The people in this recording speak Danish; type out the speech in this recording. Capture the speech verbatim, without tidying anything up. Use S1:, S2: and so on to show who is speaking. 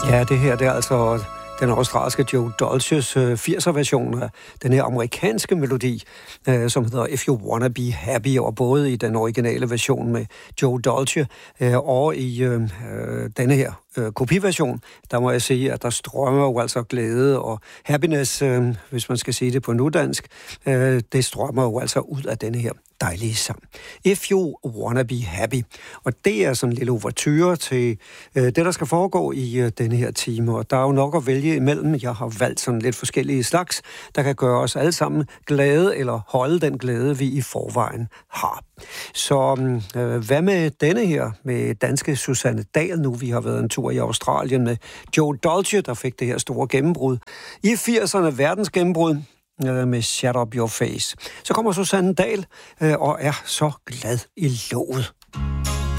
S1: Ja, det her det er altså den australske Joe Dolces øh, firser-version af den her amerikanske melodi, øh, som hedder If You Wanna Be Happy, og både i den originale version med Joe Dolce øh, og i øh, denne her øh, kopiversion, der må jeg sige, at der strømmer jo altså glæde og happiness, øh, hvis man skal sige det på nudansk, øh, det strømmer jo altså ud af denne her dejlige sang. If You Wanna Be Happy. Og det er sådan en lille ouverture til øh, det, der skal foregå i øh, denne her time. Og der er jo nok at vælge imellem. Jeg har valgt sådan lidt forskellige slags, der kan gøre os alle sammen glade, eller holde den glæde, vi i forvejen har. Så øh, hvad med denne her, med danske Susanne Dahl nu? Vi har været en tur i Australien med Joe Dolce, der fik det her store gennembrud. I firserne verdens gennembrud med Shut Up Your Face. Så kommer Susanne Dahl øh, og er så glad i låget.